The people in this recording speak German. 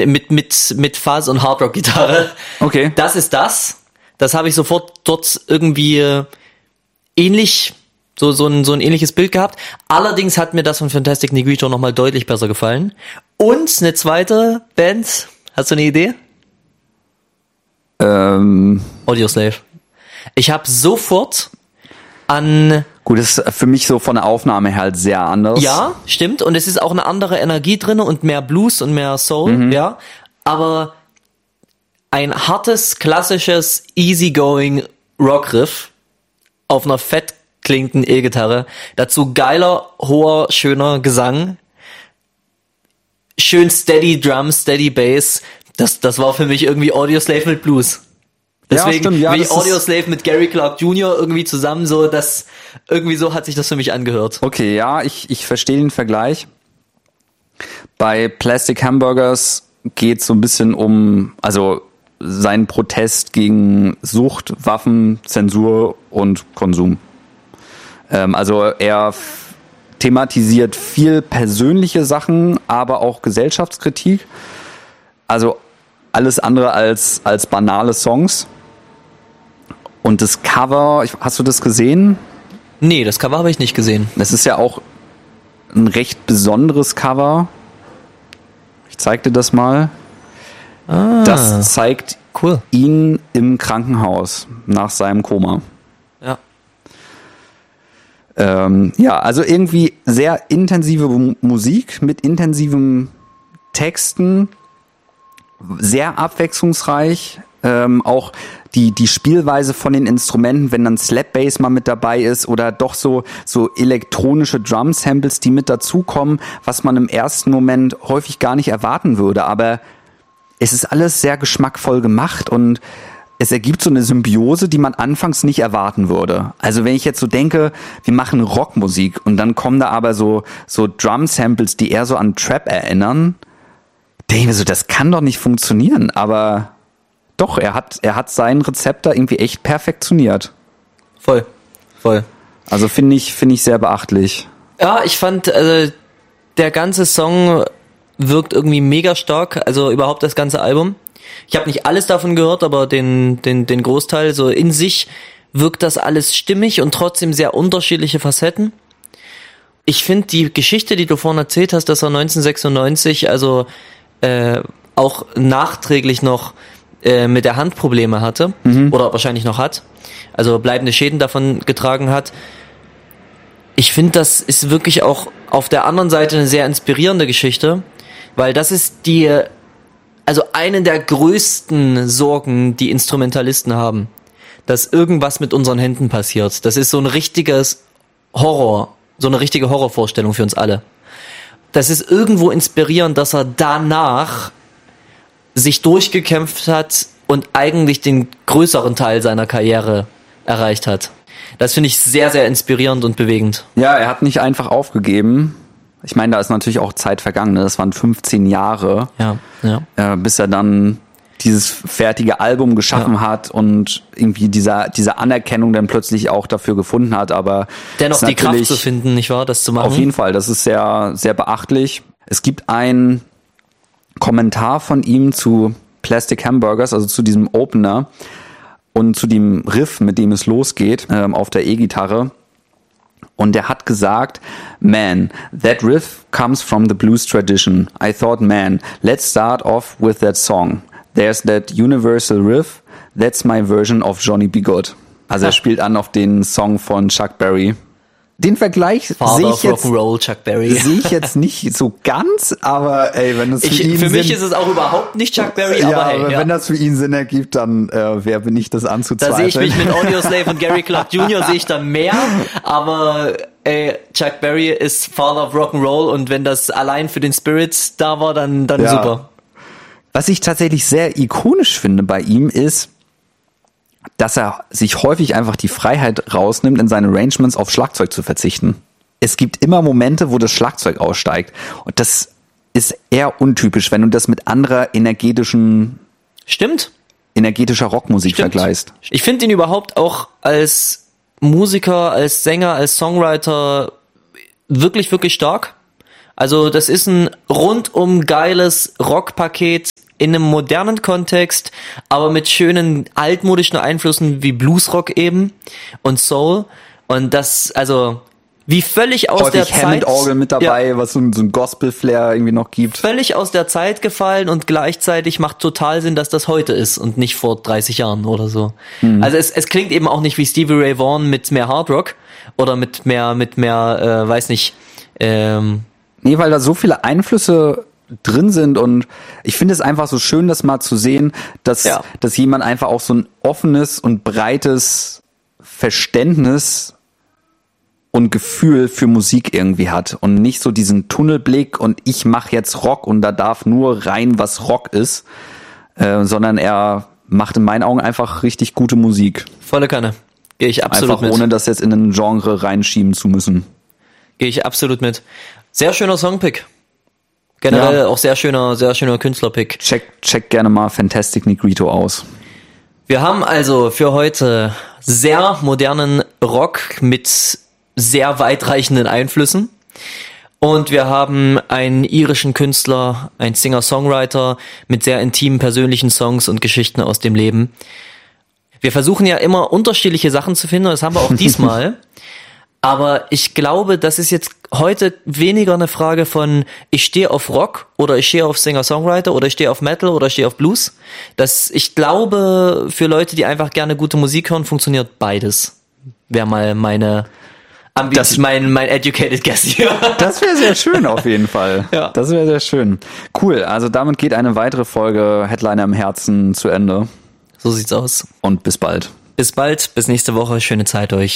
mit Fuzz und Hardrock-Gitarre. Okay. Das ist das. Das habe ich sofort dort irgendwie ähnlich, so ein ähnliches Bild gehabt. Allerdings hat mir das von Fantastic Negrito nochmal deutlich besser gefallen. Und eine zweite Band, hast du eine Idee? Audioslave. Ich habe sofort an... Gut, das ist für mich so von der Aufnahme her halt sehr anders. Ja, stimmt. Und es ist auch eine andere Energie drin und mehr Blues und mehr Soul, ja. Aber ein hartes, klassisches, easygoing Rockriff auf einer fett klingenden E-Gitarre. Dazu geiler, hoher, schöner Gesang. Schön steady Drums, steady Bass. Das war für mich irgendwie Audioslave mit Blues. Deswegen wie Audioslave mit Gary Clark Jr. irgendwie zusammen so, das irgendwie so hat sich das für mich angehört. Okay, ja, ich verstehe den Vergleich. Bei Plastic Hamburgers geht es so ein bisschen um, also seinen Protest gegen Sucht, Waffen, Zensur und Konsum. Also er thematisiert viel persönliche Sachen, aber auch Gesellschaftskritik. Also alles andere als banale Songs. Und das Cover, hast du das gesehen? Nee, das Cover habe ich nicht gesehen. Das ist ja auch ein recht besonderes Cover. Ich zeig dir das mal. Das zeigt ihn im Krankenhaus nach seinem Koma. Ja. Ja, also irgendwie sehr intensive Musik mit intensiven Texten, sehr abwechslungsreich. Auch die Spielweise von den Instrumenten, wenn dann Slap Bass mal mit dabei ist oder doch so elektronische Drum Samples, die mit dazukommen, was man im ersten Moment häufig gar nicht erwarten würde. Aber es ist alles sehr geschmackvoll gemacht und es ergibt so eine Symbiose, die man anfangs nicht erwarten würde. Also wenn ich jetzt so denke, wir machen Rockmusik und dann kommen da aber so Drum Samples, die eher so an Trap erinnern, denke ich mir so, das kann doch nicht funktionieren, aber doch, er hat sein Rezept da irgendwie echt perfektioniert. Voll. Also finde ich sehr beachtlich. Ja, ich fand, der ganze Song wirkt irgendwie mega stark, also überhaupt das ganze Album. Ich habe nicht alles davon gehört, aber den Großteil, so in sich wirkt das alles stimmig und trotzdem sehr unterschiedliche Facetten. Ich finde die Geschichte, die du vorhin erzählt hast, dass er 1996 also auch nachträglich noch mit der Hand Probleme hatte oder wahrscheinlich noch hat, also bleibende Schäden davon getragen hat. Ich finde, das ist wirklich auch auf der anderen Seite eine sehr inspirierende Geschichte, weil das ist also eine der größten Sorgen, die Instrumentalisten haben, dass irgendwas mit unseren Händen passiert. Das ist so ein richtiges Horror, so eine richtige Horrorvorstellung für uns alle. Das ist irgendwo inspirierend, dass er danach sich durchgekämpft hat und eigentlich den größeren Teil seiner Karriere erreicht hat. Das finde ich sehr, sehr inspirierend und bewegend. Ja, er hat nicht einfach aufgegeben. Ich meine, da ist natürlich auch Zeit vergangen. Das waren 15 Jahre, bis er dann dieses fertige Album geschaffen hat und irgendwie diese Anerkennung dann plötzlich auch dafür gefunden hat. Aber dennoch die Kraft zu finden, nicht wahr, das zu machen? Auf jeden Fall, das ist sehr, sehr beachtlich. Es gibt ein Kommentar von ihm zu Plastic Hamburgers, also zu diesem Opener und zu dem Riff, mit dem es losgeht, auf der E-Gitarre. Und er hat gesagt, man, that riff comes from the blues tradition. I thought, man, let's start off with that song. There's that universal riff, that's my version of Johnny B. Good. Also er spielt an auf den Song von Chuck Berry. Den Vergleich sehe ich jetzt nicht so ganz, aber ey, wenn es für mich ist es auch überhaupt nicht Chuck Berry, aber hey, wenn das für ihn Sinn ergibt, dann wer bin ich, das anzuzweifeln? Da sehe ich mich mit Audioslave und Gary Clark Jr. sehe ich da mehr, aber ey, Chuck Berry ist Father of Rock'n'Roll und wenn das allein für den Spirit da war, dann super. Was ich tatsächlich sehr ikonisch finde bei ihm ist, dass er sich häufig einfach die Freiheit rausnimmt, in seinen Arrangements auf Schlagzeug zu verzichten. Es gibt immer Momente, wo das Schlagzeug aussteigt. Und das ist eher untypisch, wenn du das mit anderer energetischer Rockmusik vergleichst. Ich finde ihn überhaupt auch als Musiker, als Sänger, als Songwriter wirklich, wirklich stark. Also das ist ein rundum geiles Rockpaket in einem modernen Kontext, aber mit schönen altmodischen Einflüssen wie Bluesrock eben und Soul. Und das, also, wie völlig aus Häufig der Zeit. Hammond-Orgel mit dabei, was so ein Gospel-Flair irgendwie noch gibt. Völlig aus der Zeit gefallen und gleichzeitig macht total Sinn, dass das heute ist und nicht vor 30 Jahren oder so. Also es klingt eben auch nicht wie Stevie Ray Vaughan mit mehr Hardrock oder mit mehr, weiß nicht, Nee, weil da so viele Einflüsse drin sind und ich finde es einfach so schön, das mal zu sehen, dass jemand einfach auch so ein offenes und breites Verständnis und Gefühl für Musik irgendwie hat und nicht so diesen Tunnelblick und ich mache jetzt Rock und da darf nur rein, was Rock ist, sondern er macht in meinen Augen einfach richtig gute Musik. Volle Kanne. Gehe ich absolut einfach mit. Ohne das jetzt in ein Genre reinschieben zu müssen. Gehe ich absolut mit. Sehr schöner Songpick. Generell auch sehr schöner Künstlerpick. Check gerne mal Fantastic Negrito aus. Wir haben also für heute sehr modernen Rock mit sehr weitreichenden Einflüssen. Und wir haben einen irischen Künstler, einen Singer-Songwriter mit sehr intimen persönlichen Songs und Geschichten aus dem Leben. Wir versuchen ja immer unterschiedliche Sachen zu finden, und das haben wir auch diesmal. Aber ich glaube, das ist jetzt heute weniger eine Frage von ich stehe auf Rock oder ich stehe auf Singer-Songwriter oder ich stehe auf Metal oder ich stehe auf Blues. Ich glaube, für Leute, die einfach gerne gute Musik hören, funktioniert beides. Wäre mal mein educated guess hier. Das wäre sehr schön auf jeden Fall. Ja. Das wäre sehr schön. Cool, also damit geht eine weitere Folge Headliner im Herzen zu Ende. So sieht's aus. Und bis bald. Bis bald, bis nächste Woche. Schöne Zeit euch.